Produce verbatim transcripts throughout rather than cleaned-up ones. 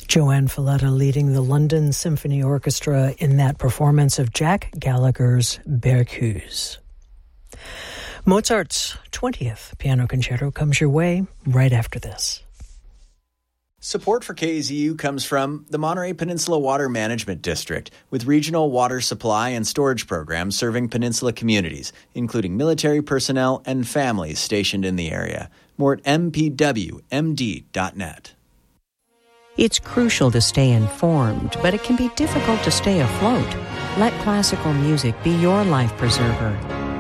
Joanne Falletta leading the London Symphony Orchestra in that performance of Jack Gallagher's Berceuse. Mozart's twentieth Piano Concerto comes your way right after this. Support for K A Z U comes from the Monterey Peninsula Water Management District, with regional water supply and storage programs serving peninsula communities, including military personnel and families stationed in the area. More at m p w m d dot net. It's crucial to stay informed, but it can be difficult to stay afloat. Let classical music be your life preserver.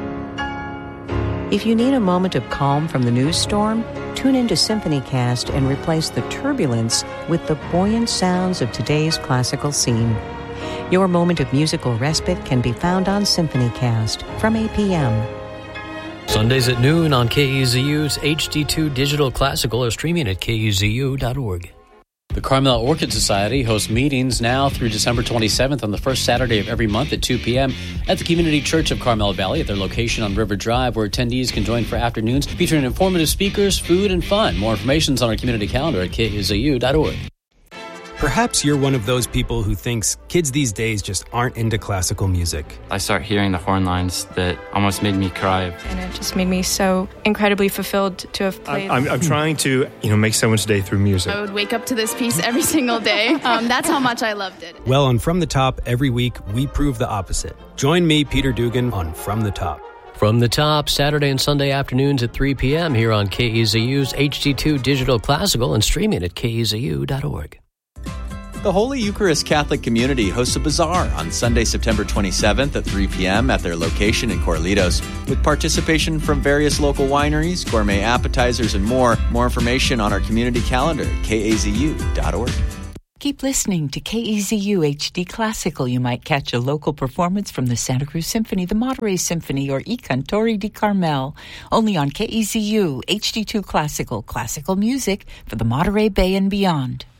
If you need a moment of calm from the news storm, tune into SymphonyCast and replace the turbulence with the buoyant sounds of today's classical scene. Your moment of musical respite can be found on SymphonyCast from eight p.m. Sundays at noon on K E Z U's H D two Digital Classical or streaming at k e z u dot org. The Carmel Orchid Society hosts meetings now through December twenty-seventh on the first Saturday of every month at two p.m. at the Community Church of Carmel Valley at their location on River Drive, where attendees can join for afternoons featuring informative speakers, food, and fun. More information is on our community calendar at k e z u dot org. Perhaps you're one of those people who thinks kids these days just aren't into classical music. I started hearing the horn lines that almost made me cry. And it just made me so incredibly fulfilled to have played. I'm, I'm trying to, you know, make someone's day through music. I would wake up to this piece every single day. Um, that's how much I loved it. Well, on From the Top, every week, we prove the opposite. Join me, Peter Dugan, on From the Top. From the Top, Saturday and Sunday afternoons at three p.m. here on K E Z U's H D two Digital Classical and streaming at k e z u dot org. The Holy Eucharist Catholic Community hosts a bazaar on Sunday, September twenty-seventh at three p.m. at their location in Corlitos, with participation from various local wineries, gourmet appetizers, and more. More information on our community calendar at k a z u dot org. Keep listening to K E Z U H D Classical. You might catch a local performance from the Santa Cruz Symphony, the Monterey Symphony, or I Cantori di Carmel. Only on K E Z U H D two Classical, classical music for the Monterey Bay and beyond.